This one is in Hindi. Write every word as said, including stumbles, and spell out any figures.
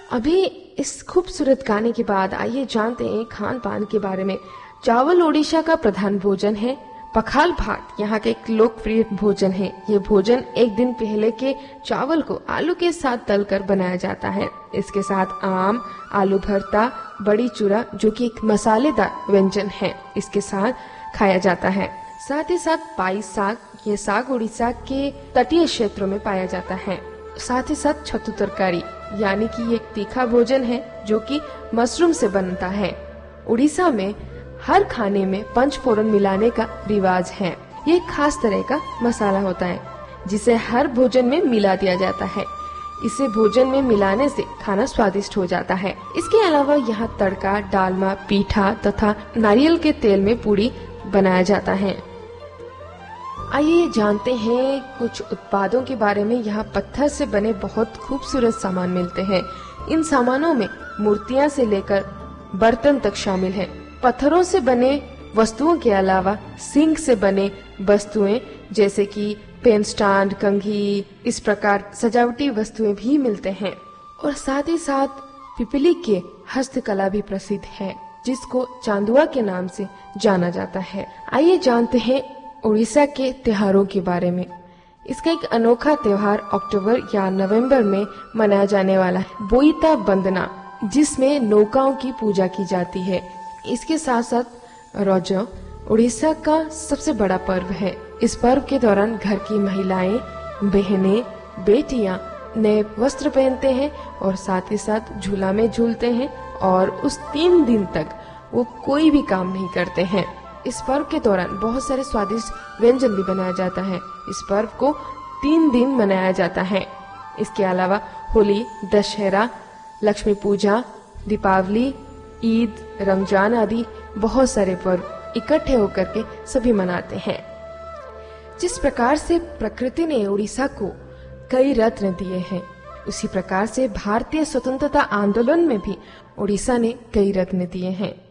अभी इस खूबसूरत गाने के बाद आइए जानते हैं खान पान के बारे में। चावल ओडिशा का प्रधान भोजन है। पखाल भात यहाँ के एक लोकप्रिय भोजन है। ये भोजन एक दिन पहले के चावल को आलू के साथ तलकर बनाया जाता है। इसके साथ आम, आलू भरता, बड़ी चूरा जो कि एक मसालेदार व्यंजन है, इसके साथ खाया जाता है। साथ ही साथ पाई साग, ये साग उड़ीसा के तटीय क्षेत्रों में पाया जाता है। साथ ही साथ छतु तरकारी यानी कि एक तीखा भोजन है जो कि मशरूम से बनता है। उड़ीसा में हर खाने में पंचफोरन मिलाने का रिवाज है। ये एक खास तरह का मसाला होता है जिसे हर भोजन में मिला दिया जाता है। इसे भोजन में मिलाने से खाना स्वादिष्ट हो जाता है। इसके अलावा यहाँ तड़का, डालमा, पीठा तथा नारियल के तेल में पूड़ी बनाया जाता है। आइए जानते हैं कुछ उत्पादों के बारे में। यहाँ पत्थर से बने बहुत खूबसूरत सामान मिलते हैं। इन सामानों में मूर्तियां से लेकर बर्तन तक शामिल हैं। पत्थरों से बने वस्तुओं के अलावा सिंक से बने वस्तुएं जैसे कि पेन स्टैंड, कंघी, इस प्रकार सजावटी वस्तुएं भी मिलते हैं। और साथ ही साथ पिपली के हस्तकला भी प्रसिद्ध है जिसको चांदुआ के नाम से जाना जाता है। आइए जानते हैं उड़ीसा के त्योहारों के बारे में। इसका एक अनोखा त्योहार अक्टूबर या नवंबर में मनाया जाने वाला है, बोईता बंदना, जिसमें नौकाओं की पूजा की जाती है। इसके साथ साथ रौजो उड़ीसा का सबसे बड़ा पर्व है। इस पर्व के दौरान घर की महिलाएं, बहनें, बेटियां नए वस्त्र पहनते हैं और साथ ही साथ झूला में झूलते हैं और उस तीन दिन तक वो कोई भी काम नहीं करते हैं। इस पर्व के दौरान बहुत सारे स्वादिष्ट व्यंजन भी बनाया जाता है। इस पर्व को तीन दिन मनाया जाता है। इसके अलावा होली, दशहरा, लक्ष्मी पूजा, दीपावली, ईद, रमजान आदि बहुत सारे पर्व इकट्ठे होकर के सभी मनाते हैं। जिस प्रकार से प्रकृति ने उड़ीसा को कई रत्न दिए हैं, उसी प्रकार से भारतीय स्वतंत्रता आंदोलन में भी उड़ीसा ने कई रत्न दिए हैं।